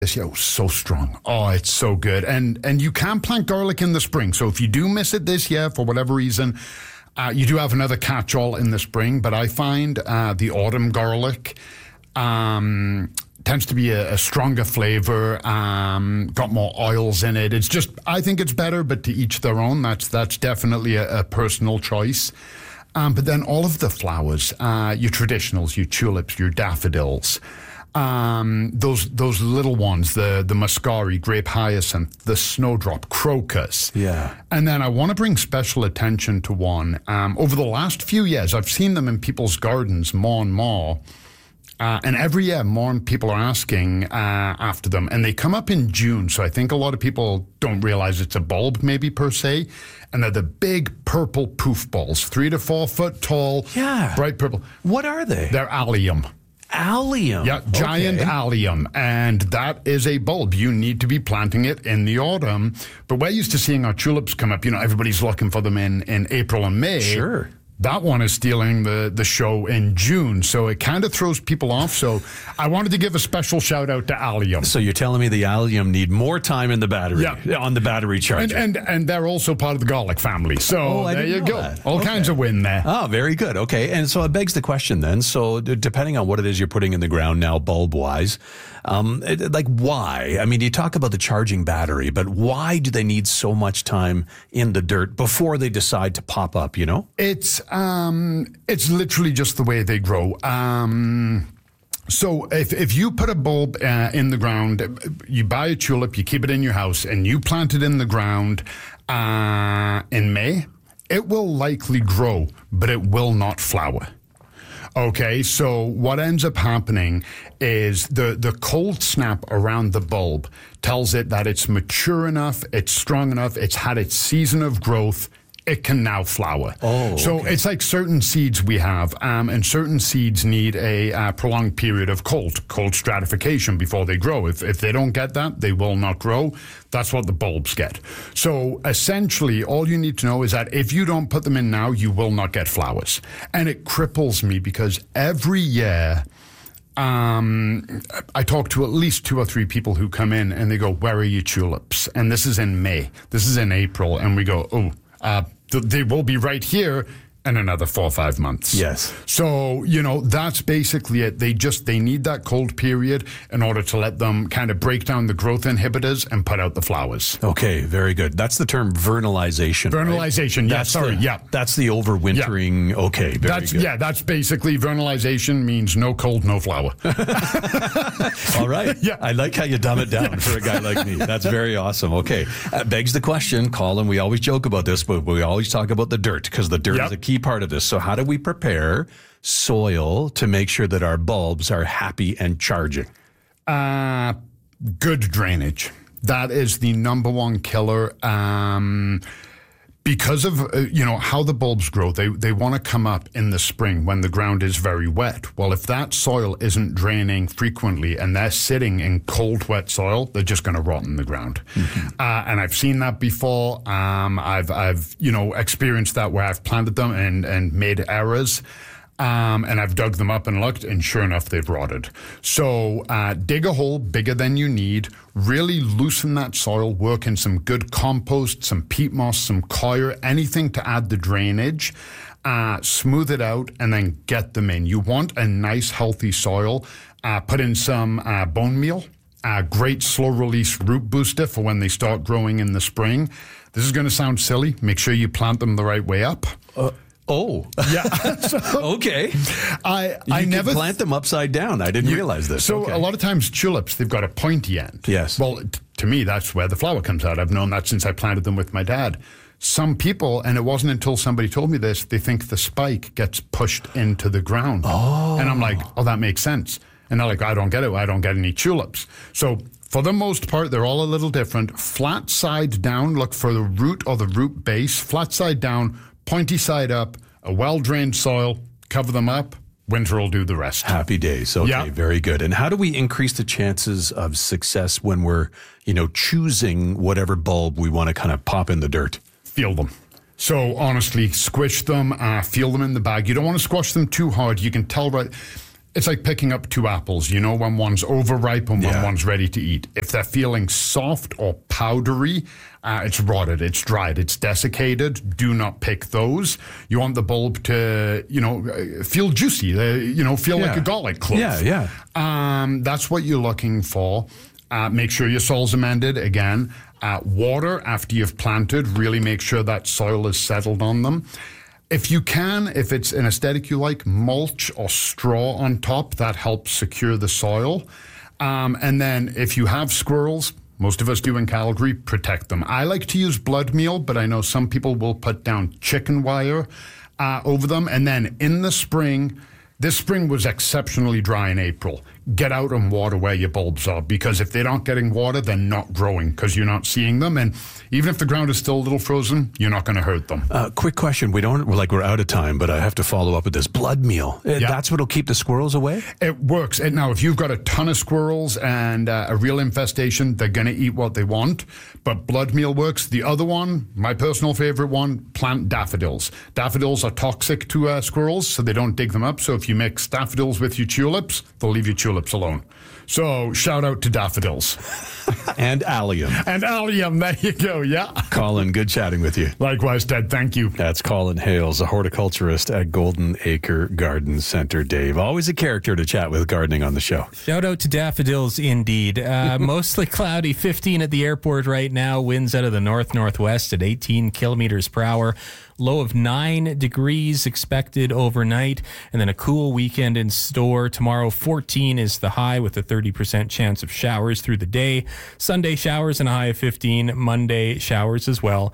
This year was so strong. Oh, it's so good. And you can plant garlic in the spring. So if you do miss it this year for whatever reason, you do have another catch-all in the spring. But I find the autumn garlic tends to be a stronger flavor, got more oils in it. It's just, I think it's better, but to each their own. That's definitely a personal choice. But then all of the flowers, your traditionals, your tulips, your daffodils, those little ones, the muscari, grape hyacinth, the snowdrop, crocus. Yeah. And then I want to bring special attention to one. Over the last few years, I've seen them in people's gardens more and more. And every year, more people are asking after them. And they come up in June, so I think a lot of people don't realize it's a bulb, maybe, per se. And they're the big purple poof balls, 3 to 4 foot tall, bright purple. What are they? They're allium. Allium? Yeah, giant allium. And that is a bulb. You need to be planting it in the autumn. But we're used to seeing our tulips come up. You know, everybody's looking for them in April and May. Sure. That one is stealing the show in June, so it kind of throws people off. So I wanted to give a special shout out to allium. So you're telling me the allium need more time in the battery, on the battery charger. And they're also part of the garlic family. So there you go. That. All kinds of win there. Oh, very good. Okay. And so it begs the question then. So depending on what it is you're putting in the ground now, bulb-wise, like why? I mean, you talk about the charging battery, but why do they need so much time in the dirt before they decide to pop up, you know? It's literally just the way they grow. So if you put a bulb in the ground, you buy a tulip, you keep it in your house, and you plant it in the ground in May, it will likely grow, but it will not flower. Okay, so what ends up happening is the cold snap around the bulb tells it that it's mature enough, it's strong enough, it's had its season of growth, it can now flower. Oh, so okay. It's like certain seeds we have, and certain seeds need a prolonged period of cold stratification before they grow. If they don't get that, they will not grow. That's what the bulbs get. So essentially, all you need to know is that if you don't put them in now, you will not get flowers. And it cripples me because every year, I talk to at least 2 or 3 people who come in and they go, "Where are your tulips?" And this is in May. This is in April. And we go, "Oh, they will be right here in another 4 or 5 months." Yes. So, that's basically it. They need that cold period in order to let them kind of break down the growth inhibitors and put out the flowers. Okay, very good. That's the term vernalization. Vernalization, right? That's the overwintering. Yeah. Okay, very good. Yeah, that's basically vernalization means no cold, no flower. All right. Yeah. I like how you dumb it down for a guy like me. That's very awesome. Okay. Begs the question, Colin, we always joke about this, but we always talk about the dirt because the dirt is a key part of this. So how do we prepare soil to make sure that our bulbs are happy and charging? Good drainage. That is the number one killer. Because of how the bulbs grow, they want to come up in the spring when the ground is very wet. Well, if that soil isn't draining frequently and they're sitting in cold, wet soil, they're just going to rot in the ground. Mm-hmm. And I've seen that before. I've experienced that where I've planted them and made errors. And I've dug them up and looked, and sure enough, they've rotted. So dig a hole bigger than you need, really loosen that soil, work in some good compost, some peat moss, some coir, anything to add the drainage, smooth it out, and then get them in. You want a nice, healthy soil. Put in some bone meal, great slow-release root booster for when they start growing in the spring. This is going to sound silly. Make sure you plant them the right way up. Oh. Yeah. Okay. I never plant them upside down. I didn't realize this. So a lot of times tulips, they've got a pointy end. Yes. Well, to me, that's where the flower comes out. I've known that since I planted them with my dad. Some people, and it wasn't until somebody told me this, they think the spike gets pushed into the ground. Oh. And I'm like, oh, that makes sense. And they're like, I don't get it. I don't get any tulips. So for the most part, they're all a little different. Flat side down, look for the root or the root base. Flat side down, pointy side up, a well-drained soil, cover them up. Winter will do the rest. Happy days. Okay, very good. And how do we increase the chances of success when we're, choosing whatever bulb we want to kind of pop in the dirt? Feel them. So honestly, squish them, feel them in the bag. You don't want to squash them too hard. You can tell right. It's like picking up two apples, when one's overripe and when one's ready to eat. If they're feeling soft or powdery, it's rotted, it's dried, it's desiccated. Do not pick those. You want the bulb to, feel juicy, feel like a garlic clove. That's what you're looking for. Make sure your soil's amended again. Water after you've planted, really make sure that soil is settled on them. If you can, if it's an aesthetic you like, mulch or straw on top, that helps secure the soil. And then if you have squirrels, most of us do in Calgary, protect them. I like to use blood meal, but I know some people will put down chicken wire over them. And then in the spring, this spring was exceptionally dry in April. Get out and water where your bulbs are, because if they're not getting water, they're not growing because you're not seeing them. And even if the ground is still a little frozen, you're not going to hurt them. Quick question. We're out of time, but I have to follow up with this blood meal. That's what'll keep the squirrels away? It works. Now, if you've got a ton of squirrels and a real infestation, they're going to eat what they want. But blood meal works. The other one, my personal favorite one, plant daffodils. Daffodils are toxic to squirrels, so they don't dig them up. So if you mix daffodils with your tulips, they'll leave your tulips alone. So shout out to daffodils. And allium. And allium, there you go, yeah. Colin, good chatting with you. Likewise, Ted, thank you. That's Colin Hales, a horticulturist at Golden Acre Garden Center. Dave, always a character to chat with gardening on the show. Shout out to daffodils, indeed. Mostly cloudy, 15 at the airport right now. Winds out of the north-northwest at 18 kilometers per hour. Low of 9 degrees expected overnight, and then a cool weekend in store. Tomorrow, 14 is the high with a 30% chance of showers through the day. Sunday, showers and a high of 15. Monday, showers as well,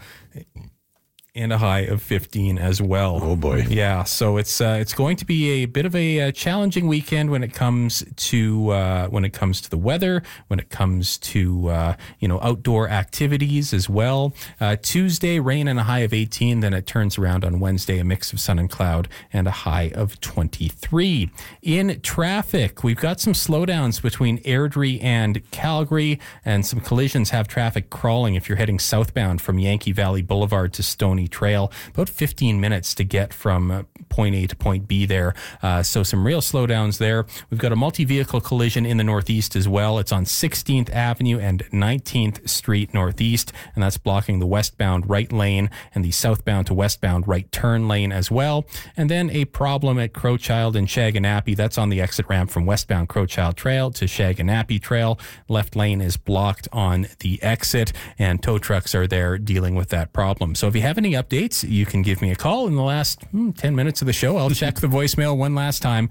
and a high of 15 as well. Oh boy. Yeah, so it's going to be a bit of a challenging weekend when it comes to the weather, when it comes to outdoor activities as well. Tuesday, rain and a high of 18, then it turns around on Wednesday, a mix of sun and cloud and a high of 23. In traffic, we've got some slowdowns between Airdrie and Calgary, and some collisions have traffic crawling if you're heading southbound from Yankee Valley Boulevard to Stony Trail. About 15 minutes to get from point A to point B there. So some real slowdowns there. We've got a multi-vehicle collision in the northeast as well. It's on 16th Avenue and 19th Street Northeast, and that's blocking the westbound right lane and the southbound to westbound right turn lane as well. And then a problem at Crowchild and Shaganappy. That's on the exit ramp from westbound Crowchild Trail to Shaganappy Trail. Left lane is blocked on the exit, and tow trucks are there dealing with that problem. So if you have any updates, you can give me a call in the last 10 minutes of the show. I'll check the voicemail one last time,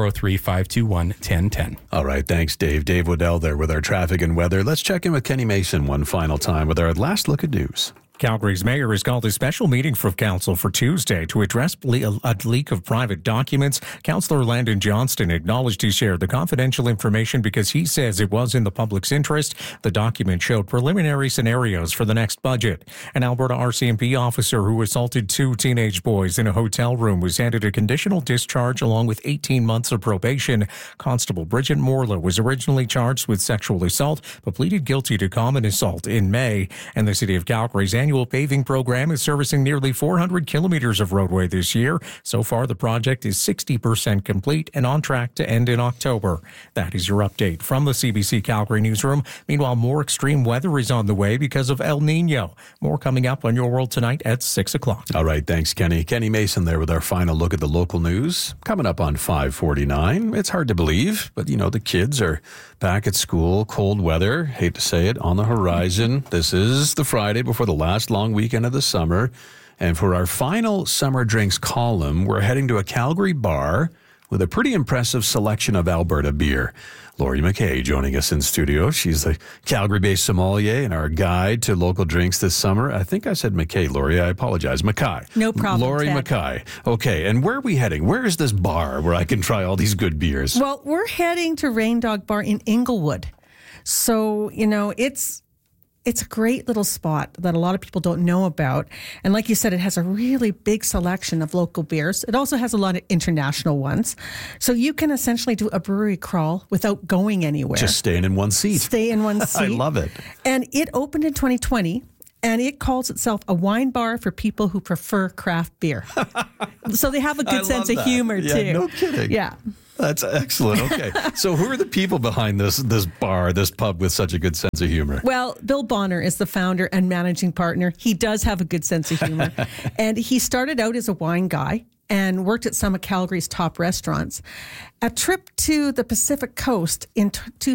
403-521-1010. All right, thanks, Dave. Dave Waddell there with our traffic and weather. Let's check in with Kenny Mason one final time with our last look at news. Calgary's mayor has called a special meeting for council for Tuesday to address a leak of private documents. Councillor Landon Johnston acknowledged he shared the confidential information because he says it was in the public's interest. The document showed preliminary scenarios for the next budget. An Alberta RCMP officer who assaulted 2 teenage boys in a hotel room was handed a conditional discharge along with 18 months of probation. Constable Bridget Morla was originally charged with sexual assault but pleaded guilty to common assault in May. And the City of Calgary's annual paving program is servicing nearly 400 kilometers of roadway this year. So far, the project is 60% complete and on track to end in October. That is your update from the CBC Calgary newsroom. Meanwhile, more extreme weather is on the way because of El Nino. More coming up on Your World Tonight at 6 o'clock. All right, thanks, Kenny. Kenny Mason there with our final look at the local news. Coming up on 5:49. It's hard to believe, but the kids are back at school. Cold weather, hate to say it, on the horizon. This is the Friday before the last long weekend of the summer. And for our final summer drinks column, we're heading to a Calgary bar with a pretty impressive selection of Alberta beer. Laurie McKay joining us in studio. She's the Calgary-based sommelier and our guide to local drinks this summer. I think I said McKay, Laurie. I apologize. McKay. No problem, Laurie Ted. McKay. Okay, and where are we heading? Where is this bar where I can try all these good beers? Well, we're heading to Rain Dog Bar in Inglewood. So, it's a great little spot that a lot of people don't know about. And like you said, it has a really big selection of local beers. It also has a lot of international ones. So you can essentially do a brewery crawl without going anywhere. Just staying in one seat. Stay in one seat. I love it. And it opened in 2020. And it calls itself a wine bar for people who prefer craft beer. So they have a good sense of humor, yeah, too. No kidding. Yeah. That's excellent. Okay. So who are the people behind this bar, this pub with such a good sense of humor? Well, Bill Bonner is the founder and managing partner. He does have a good sense of humor. And he started out as a wine guy and worked at some of Calgary's top restaurants. A trip to the Pacific Coast in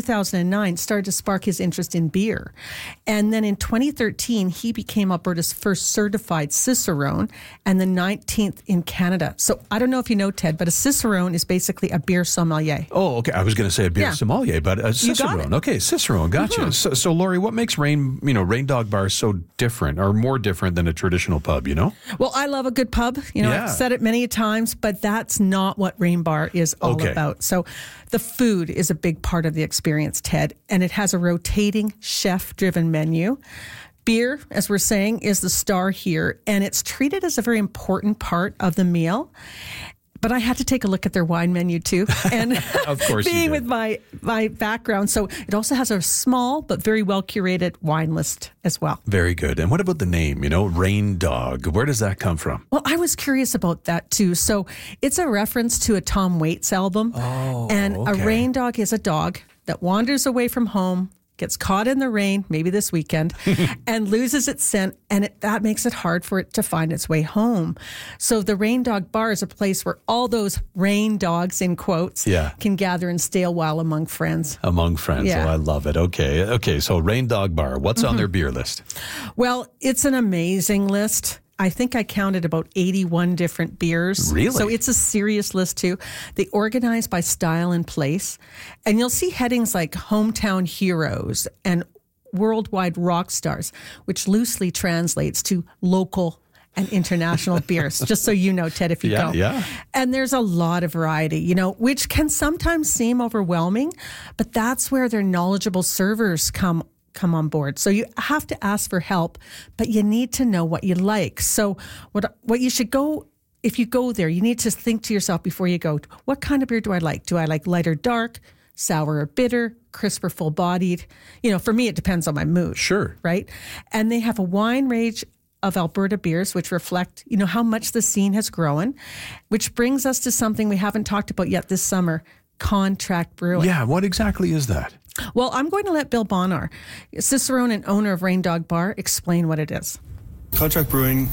2009 started to spark his interest in beer. And then in 2013, he became Alberta's first certified Cicerone and the 19th in Canada. So I don't know if you know, Ted, but a Cicerone is basically a beer sommelier. Oh, okay. I was going to say a beer sommelier, but a Cicerone. Okay, Cicerone. Gotcha. Mm-hmm. So, Lori, what makes Rain Dog Bar so different or more different than a traditional pub, Well, I love a good pub. I've said it many times, but that's not what Rain Bar is all about. So the food is a big part of the experience, Ted, and it has a rotating chef-driven menu. Beer, as we're saying, is the star here, and it's treated as a very important part of the meal. But I had to take a look at their wine menu too, and of course being with my background. So it also has a small but very well curated wine list as well. Very good. And what about the name, Rain Dog? Where does that come from? Well, I was curious about that too. So it's a reference to a Tom Waits album. Oh, and okay. A rain dog is a dog that wanders away from home, gets caught in the rain, maybe this weekend, and loses its scent, and that makes it hard for it to find its way home. So the Rain Dog Bar is a place where all those rain dogs, in quotes, can gather and stay a while among friends. Among friends. Yeah. Oh, I love it. Okay. So Rain Dog Bar, what's on their beer list? Well, it's an amazing list. I think I counted about 81 different beers. Really? So it's a serious list too. They organize by style and place. And you'll see headings like Hometown Heroes and Worldwide Rock Stars, which loosely translates to local and international beers, just so you know, Ted, if you go. Yeah. And there's a lot of variety, which can sometimes seem overwhelming, but that's where their knowledgeable servers come on board. So you have to ask for help, but you need to know what you like. So what you should go, if you go there, you need to think to yourself before you go, what kind of beer do I like? Do I like light or dark, sour or bitter, crisp or full-bodied? For me, it depends on my mood. Sure. Right? And they have a wide range of Alberta beers, which reflect, how much the scene has grown, which brings us to something we haven't talked about yet this summer, contract brewing. Yeah, what exactly is that? Well, I'm going to let Bill Bonner, Cicerone and owner of Rain Dog Bar, explain what it is. Contract brewing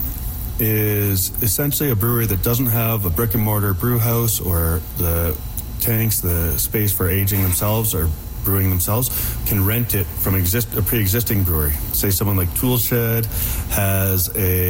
is essentially a brewery that doesn't have a brick and mortar brew house or the tanks, the space for aging themselves or brewing themselves, can rent it from a pre-existing brewery. Say someone like Toolshed has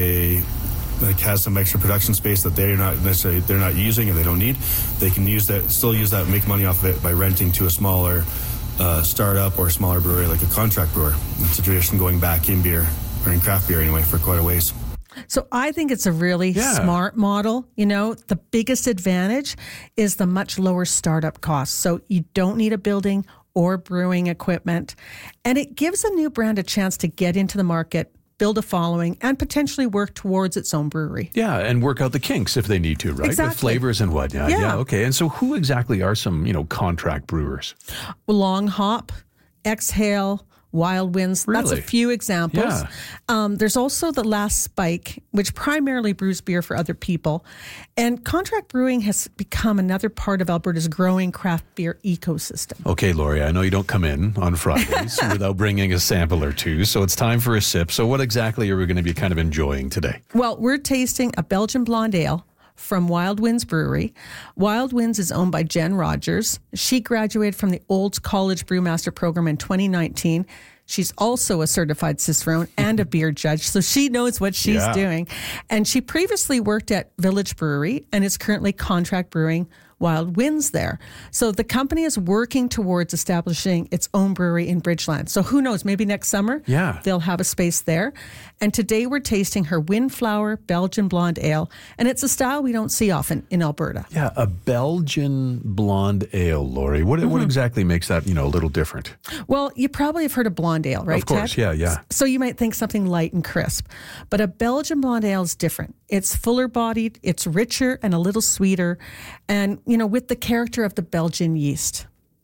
some extra production space that they're not using or they don't need. They can still use that, make money off of it by renting to a smaller startup or smaller brewery like a contract brewer. It's a tradition going back in beer, or in craft beer anyway, for quite a ways. So I think it's a really smart model. The biggest advantage is the much lower startup costs. So you don't need a building or brewing equipment. And it gives a new brand a chance to get into the market, build a following, and potentially work towards its own brewery. Yeah, and work out the kinks if they need to, right? Exactly. With flavors and whatnot. Yeah. Okay. And so who exactly are some, contract brewers? Long Hop, Exhale, Wild Winds. Really? That's a few examples. Yeah. There's also the Last Spike, which primarily brews beer for other people. And contract brewing has become another part of Alberta's growing craft beer ecosystem. Okay, Lori, I know you don't come in on Fridays without bringing a sample or two, so it's time for a sip. So what exactly are we going to be kind of enjoying today? Well, we're tasting a Belgian blonde ale from Wild Winds Brewery. Wild Winds is owned by Jen Rogers. She graduated from the Olds College Brewmaster program in 2019. She's also a certified Cicerone and a beer judge, so she knows what she's doing. And she previously worked at Village Brewery and is currently contract brewing Wild Winds there. So the company is working towards establishing its own brewery in Bridgeland. So who knows, maybe next summer they'll have a space there. And today we're tasting her Windflower Belgian Blonde Ale, and it's a style we don't see often in Alberta. Yeah, a Belgian blonde ale, Lori. What exactly makes that, a little different? Well, you probably have heard of blonde ale, right, Of course, Ted? yeah. So you might think something light and crisp, but a Belgian blonde ale is different. It's fuller bodied, it's richer and a little sweeter, and, with the character of the Belgian yeast.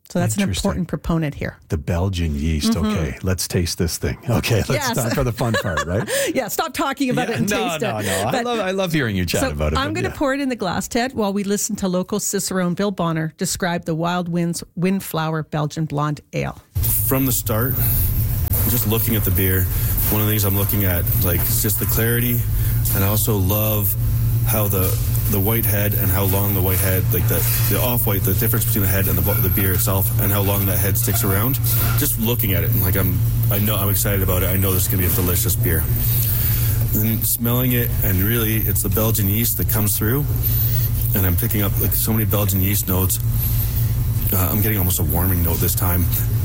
So that's an important proponent here. The Belgian yeast. Okay, let's taste this thing. Okay, let's start for the fun part, right? Yeah, stop talking about it and taste it. No. I love hearing you chat about it. I'm going to pour it in the glass, Ted, while we listen to local Cicerone Bill Bonner describe the Wild Winds Windflower Belgian Blonde Ale. From the start, just looking at the beer, one of the things I'm looking at, like, it's just the clarity, and I also love how the white head and how long the white head, like the off-white, the difference between the head and the beer itself, and how long that head sticks around. Just looking at it, like I'm excited about it. I know this is going to be a delicious beer. And smelling it, and really, it's the Belgian yeast that comes through, and I'm picking up like so many Belgian yeast notes. I'm getting almost a warming note this time.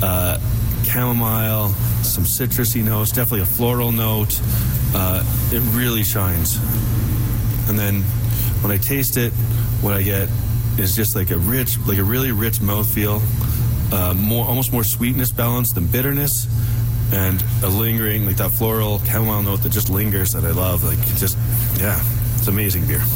Chamomile, some citrusy notes, definitely a floral note. It really shines. And then when I taste it, what I get is just like a really rich mouthfeel, almost more sweetness balance than bitterness, and a lingering, like that floral chamomile note that just lingers that I love. Like, it's amazing beer.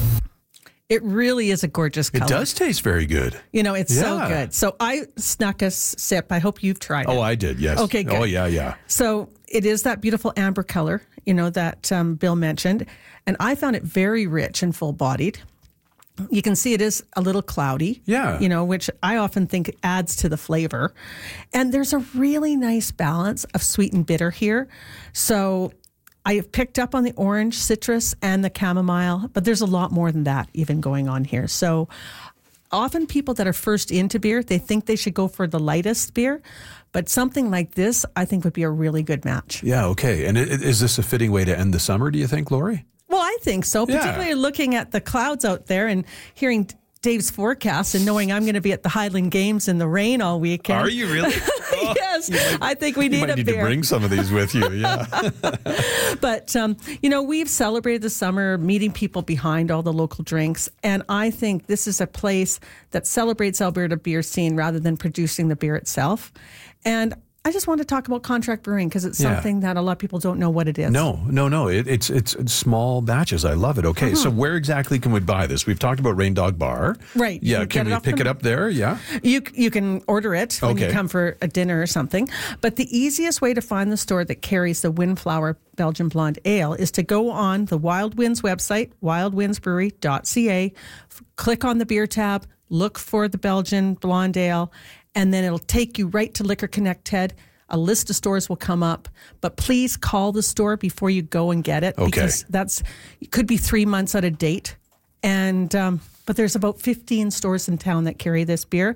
It really is a gorgeous color. It does taste very good. It's so good. So I snuck a sip. I hope you've tried it. Oh, I did, yes. Okay, good. Oh, yeah. So it is that beautiful amber color, that Bill mentioned. And I found it very rich and full-bodied. You can see it is a little cloudy. Yeah. Which I often think adds to the flavor. And there's a really nice balance of sweet and bitter here. So I have picked up on the orange, citrus, and the chamomile, but there's a lot more than that even going on here. So often people that are first into beer, they think they should go for the lightest beer, but something like this I think would be a really good match. Yeah, okay. And is this a fitting way to end the summer, do you think, Lori? Well, I think so, particularly looking at the clouds out there and hearing Dave's forecast and knowing I'm going to be at the Highland Games in the rain all weekend. Are you really? Yes, I think we need a beer. You might need to bring some of these with you, yeah. But, we've celebrated the summer, meeting people behind all the local drinks, and I think this is a place that celebrates Alberta beer scene rather than producing the beer itself. And I just want to talk about contract brewing because it's something that a lot of people don't know what it is. No. It's small batches. I love it. Okay, so where exactly can we buy this? We've talked about Rain Dog Bar. Right. Yeah, can we pick it up there? Yeah. You can order it when you come for a dinner or something. But the easiest way to find the store that carries the Windflower Belgian Blonde Ale is to go on the Wild Winds website, wildwindsbrewery.ca, click on the beer tab, look for the Belgian Blonde Ale, and then it'll take you right to Liquor Connect, Ted. A list of stores will come up, but please call the store before you go and get it because it could be 3 months out of date. And but there's about 15 stores in town that carry this beer,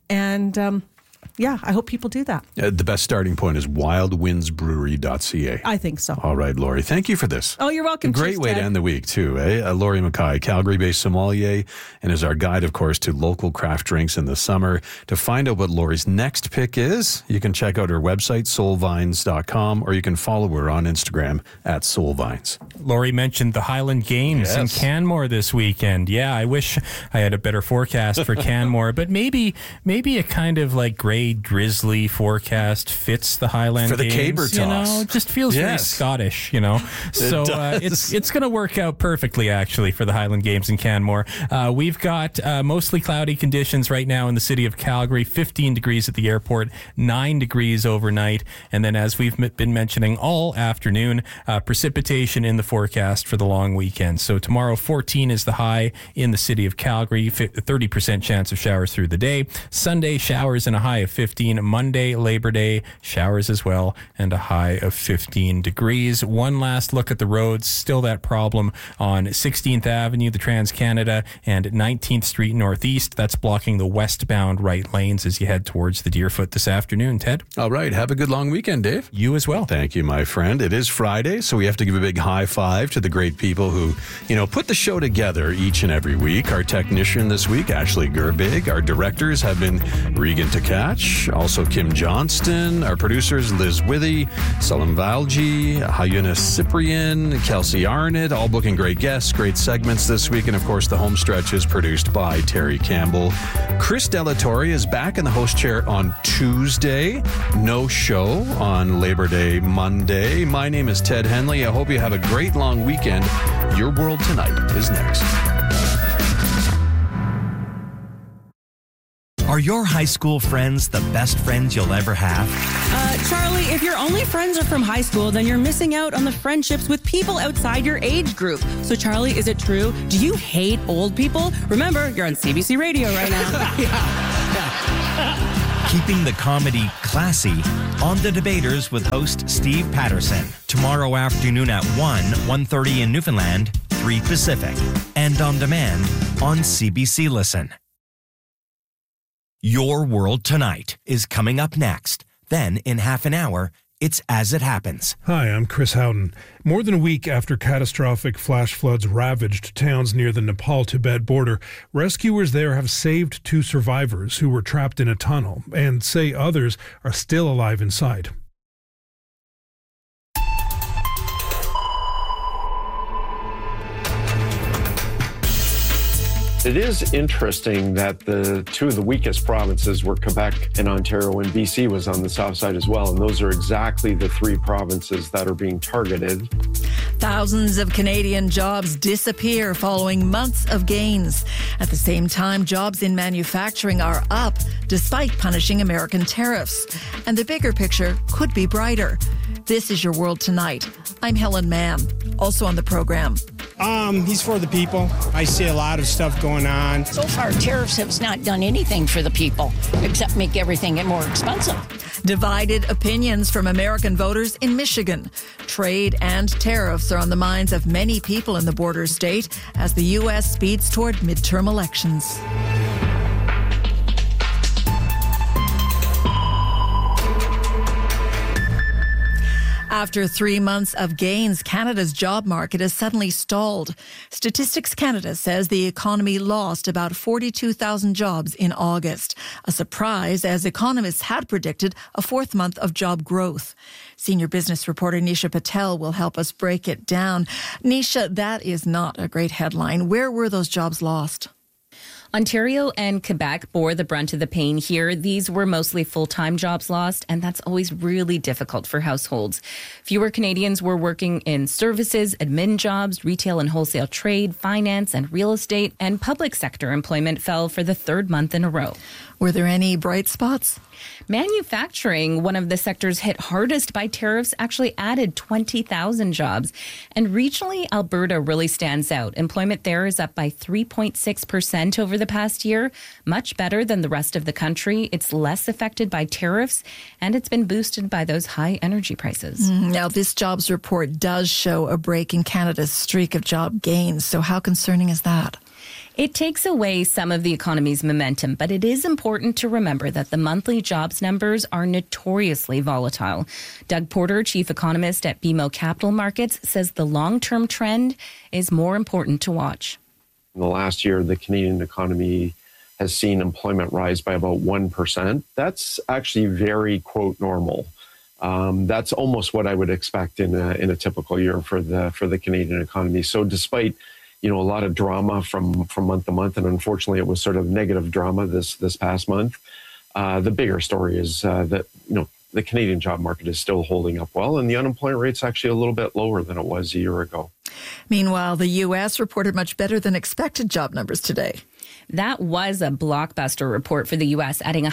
and I hope people do that. The best starting point is wildwindsbrewery.ca. I think so. All right, Lori, thank you for this. Oh, you're welcome. Great way to end the week, too, eh? Lori Mackay, Calgary-based sommelier, and is our guide, of course, to local craft drinks in the summer. To find out what Lori's next pick is, you can check out her website, soulvines.com, or you can follow her on Instagram at soulvines. Lori mentioned the Highland Games in Canmore this weekend. Yeah, I wish I had a better forecast for Canmore, but maybe a kind of like gray, drizzly forecast fits the Highland for the Games, caber toss. Just feels very Scottish, So it's going to work out perfectly, actually, for the Highland Games in Canmore. We've got mostly cloudy conditions right now in the city of Calgary, 15 degrees at the airport, 9 degrees overnight, and then as we've been mentioning all afternoon, precipitation in the forecast for the long weekend. So tomorrow, 14 is the high in the city of Calgary, 30% chance of showers through the day. Sunday, showers and a high of 15. Monday, Labor Day, showers as well, and a high of 15 degrees. One last look at the roads. Still that problem on 16th Avenue, the Trans-Canada, and 19th Street Northeast. That's blocking the westbound right lanes as you head towards the Deerfoot this afternoon. Ted? All right. Have a good long weekend, Dave. You as well. Thank you, my friend. It is Friday, so we have to give a big high five to the great people who, put the show together each and every week. Our technician this week, Ashley Gerbig. Our directors have been Regan Tkach, also Kim Johnston. Our producers, Liz Withy, Salam Valji, Hayuna Cyprian, Kelsey Arnott, all booking great guests, great segments this week. And of course, the home stretch is produced by Terry Campbell. Chris Delatorre is back in the host chair on Tuesday. No show on Labor Day Monday. My name is Ted Henley. I hope you have a great long weekend. Your World Tonight is next. Are your high school friends the best friends you'll ever have? Charlie, if your only friends are from high school, then you're missing out on the friendships with people outside your age group. So, Charlie, is it true? Do you hate old people? Remember, you're on CBC Radio right now. Keeping the comedy classy on The Debaters with host Steve Patterson. Tomorrow afternoon at 1:30 in Newfoundland, 3 Pacific. And on demand on CBC Listen. Your World Tonight is coming up next. Then, in half an hour, it's As It Happens. Hi, I'm Chris Howden. More than a week after catastrophic flash floods ravaged towns near the Nepal-Tibet border, rescuers there have saved 2 survivors who were trapped in a tunnel and say others are still alive inside. It is interesting that the 2 of the weakest provinces were Quebec and Ontario, and BC was on the south side as well. And those are exactly the 3 provinces that are being targeted. Thousands of Canadian jobs disappear following months of gains. At the same time, jobs in manufacturing are up despite punishing American tariffs. And the bigger picture could be brighter. This is Your World Tonight. I'm Helen Mann. Also on the program. He's for the people. I see a lot of stuff going on. So far, tariffs have not done anything for the people except make everything more expensive. Divided opinions from American voters in Michigan. Trade and tariffs are on the minds of many people in the border state as the U.S. speeds toward midterm elections. After 3 months of gains, Canada's job market has suddenly stalled. Statistics Canada says the economy lost about 42,000 jobs in August. A surprise, as economists had predicted a 4th month of job growth. Senior business reporter Nisha Patel will help us break it down. Nisha, that is not a great headline. Where were those jobs lost? Ontario and Quebec bore the brunt of the pain here. These were mostly full-time jobs lost, and that's always really difficult for households. Fewer Canadians were working in services, admin jobs, retail and wholesale trade, finance and real estate, and public sector employment fell for the 3rd month in a row. Were there any bright spots? Manufacturing, one of the sectors hit hardest by tariffs, actually added 20,000 jobs. And regionally, Alberta really stands out. Employment there is up by 3.6% over the past year, much better than the rest of the country. It's less affected by tariffs, and it's been boosted by those high energy prices. Now, this jobs report does show a break in Canada's streak of job gains. So how concerning is that? It takes away some of the economy's momentum, but it is important to remember that the monthly jobs numbers are notoriously volatile. Doug Porter, chief economist at BMO Capital Markets, says the long-term trend is more important to watch. In the last year, the Canadian economy has seen employment rise by about 1%. That's actually very, quote, normal. That's almost what I would expect in a typical year for the Canadian economy. So despite a lot of drama from month to month, and unfortunately it was sort of negative drama this past month. The bigger story is that the Canadian job market is still holding up well, and the unemployment rate's actually a little bit lower than it was a year ago. Meanwhile, the U.S. reported much better than expected job numbers today. That was a blockbuster report for the U.S., adding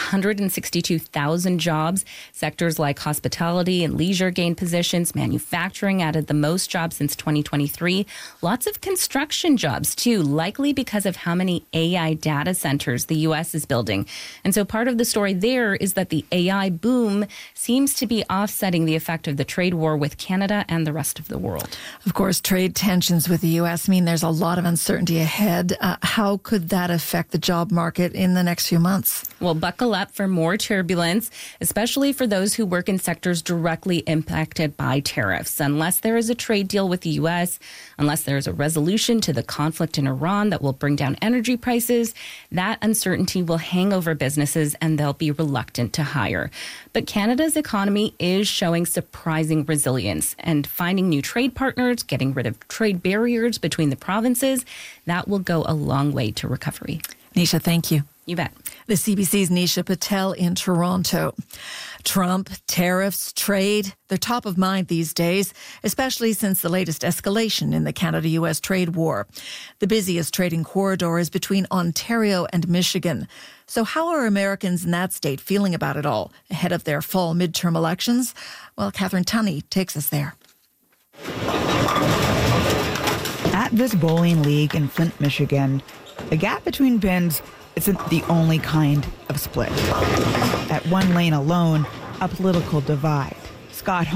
162,000 jobs. Sectors like hospitality and leisure gained positions. Manufacturing added the most jobs since 2023. Lots of construction jobs, too, likely because of how many AI data centers the U.S. is building. And so part of the story there is that the AI boom seems to be offsetting the effect of the trade war with Canada and the rest of the world. Of course, trade tensions with the U.S. mean there's a lot of uncertainty ahead. How could that affect the job market in the next few months? Well, buckle up for more turbulence, especially for those who work in sectors directly impacted by tariffs. Unless there is a trade deal with the U.S., unless there is a resolution to the conflict in Iran that will bring down energy prices, that uncertainty will hang over businesses and they'll be reluctant to hire. But Canada's economy is showing surprising resilience, and finding new trade partners, getting rid of trade barriers between the provinces, that will go a long way to recovery. Nisha, thank you. You bet. The CBC's Nisha Patel in Toronto. Trump, tariffs, trade, they're top of mind these days, especially since the latest escalation in the Canada-US trade war. The busiest trading corridor is between Ontario and Michigan. So how are Americans in that state feeling about it all ahead of their fall midterm elections? Well, Catherine Tunney takes us there. At this bowling league in Flint, Michigan, the gap between bins isn't the only kind of split. At one lane alone, a political divide. Scott